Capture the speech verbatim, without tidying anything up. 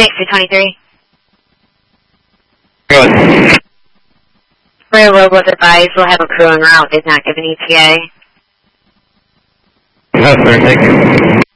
six to twenty-three. Good. Railroad was advised we'll have a crew en route. Did not give an E T A. Yes, sir. Thank you.